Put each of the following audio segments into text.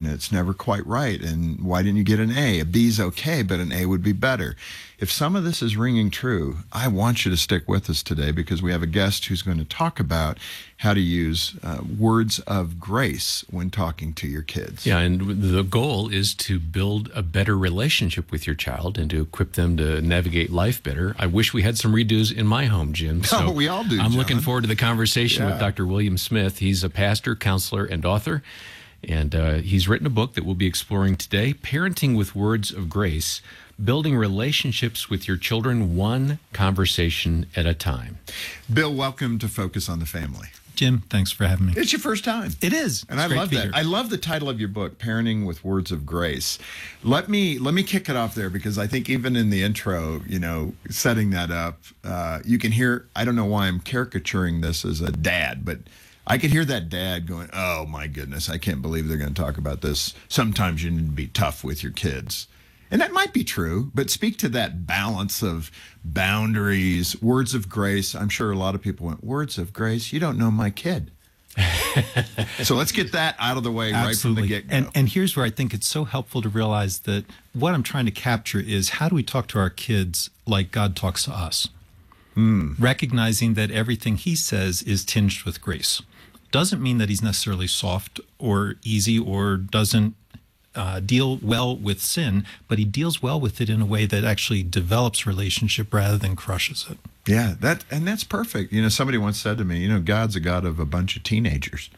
it's never quite right. And why didn't you get an A? A B's okay, but an A would be better. If some of this is ringing true, I want you to stick with us today because we have a guest who's going to talk about how to use words of grace when talking to your kids. Yeah, and the goal is to build a better relationship with your child and to equip them to navigate life better. I wish we had some redos in my home, Jim. So we all do, I'm John. looking forward to the conversation with Dr. William Smith. He's a pastor, counselor, and author. And he's written a book that we'll be exploring today, Parenting with Words of Grace, Building Relationships with Your Children One Conversation at a Time. Bill, welcome to Focus on the Family. Jim, thanks for having me. It's your first time. It is. And I love that. I love the title of your book, Parenting with Words of Grace. Let me kick it off there because I think even in the intro, setting that up, you can hear, I don't know why I'm caricaturing this as a dad, but I could hear that dad going, oh my goodness, I can't believe they're going to talk about this. Sometimes you need to be tough with your kids. And that might be true, but speak to that balance of boundaries, words of grace. I'm sure a lot of people went, words of grace? You don't know my kid. So let's get that out of the way right from the get-go. And here's where I think it's so helpful to realize that what I'm trying to capture is how do we talk to our kids like God talks to us? Recognizing that everything he says is tinged with grace. Doesn't mean that he's necessarily soft or easy or doesn't deal well with sin, but he deals well with it in a way that actually develops relationship rather than crushes it. Yeah, that's perfect. Somebody once said to me, God's a God of a bunch of teenagers.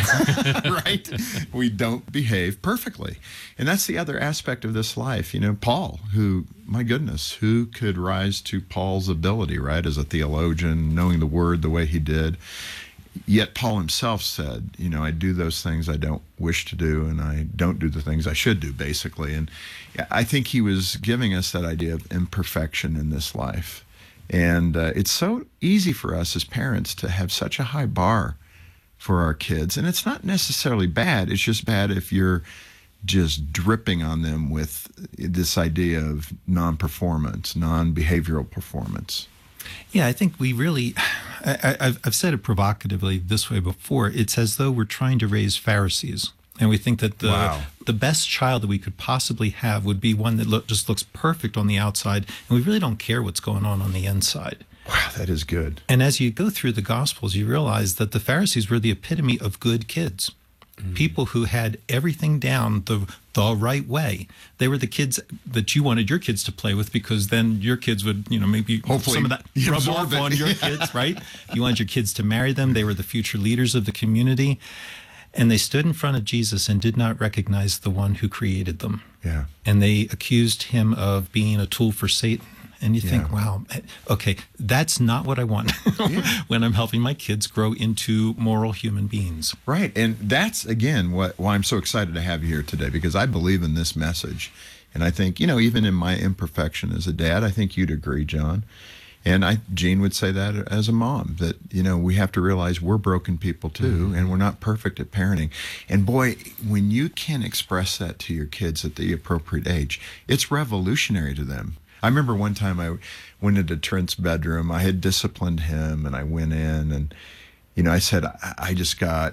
Right? We don't behave perfectly. And that's the other aspect of this life. Paul, who, my goodness, who could rise to Paul's ability, right, as a theologian, knowing the word the way he did. Yet Paul himself said, I do those things I don't wish to do, and I don't do the things I should do, basically. And I think he was giving us that idea of imperfection in this life. And it's so easy for us as parents to have such a high bar for our kids. And it's not necessarily bad. It's just bad if you're just dripping on them with this idea of non-performance, non-behavioral performance. Yeah, I think we really, I've said it provocatively this way before. It's as though we're trying to raise Pharisees. And we think that the best child that we could possibly have would be one that just looks perfect on the outside, and we really don't care what's going on the inside. Wow, that is good. And as you go through the Gospels, you realize that the Pharisees were the epitome of good kids. People who had everything down the right way. They were the kids that you wanted your kids to play with because then your kids would, maybe hopefully some of that rub off on your kids, right? You wanted your kids to marry them. They were the future leaders of the community. And they stood in front of Jesus and did not recognize the one who created them. Yeah. And they accused him of being a tool for Satan. And you think, wow, okay, that's not what I want when I'm helping my kids grow into moral human beings. Right. And that's, again, why I'm so excited to have you here today, because I believe in this message. And I think, even in my imperfection as a dad, I think you'd agree, John. And Jean would say that as a mom, that, we have to realize we're broken people too, and we're not perfect at parenting. And boy, when you can express that to your kids at the appropriate age, it's revolutionary to them. I remember one time I went into Trent's bedroom. I had disciplined him, and I went in, and, I said, I just got,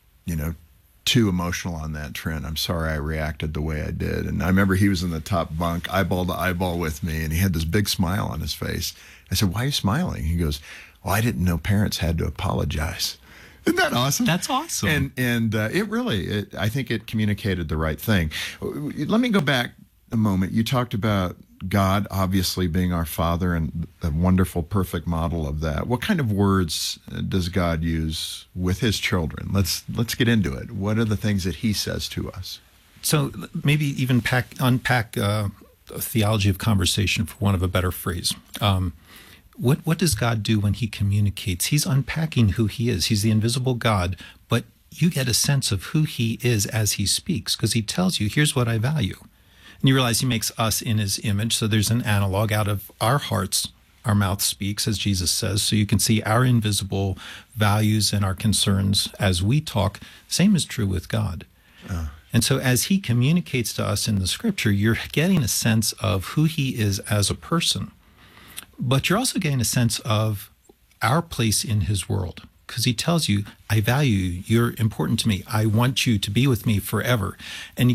too emotional on that, Trent. I'm sorry I reacted the way I did. And I remember he was in the top bunk, eyeball to eyeball with me, and he had this big smile on his face. I said, why are you smiling? He goes, well, I didn't know parents had to apologize. Isn't that awesome? That's awesome. And it really, I think it communicated the right thing. Let me go back a moment. You talked about God obviously being our Father and a wonderful, perfect model of that. What kind of words does God use with his children? Let's get into it. What are the things that he says to us? So maybe even unpack a theology of conversation, for want of a better phrase. What does God do when he communicates? He's unpacking who he is. He's the invisible God, but you get a sense of who he is as he speaks, because he tells you, here's what I value. And you realize he makes us in his image, so there's an analog. Out of our hearts, our mouth speaks, as Jesus says, so you can see our invisible values and our concerns as we talk. Same is true with God. And so as he communicates to us in the scripture, you're getting a sense of who he is as a person, but you're also getting a sense of our place in his world, because he tells you, I value you, you're important to me, I want you to be with me forever. And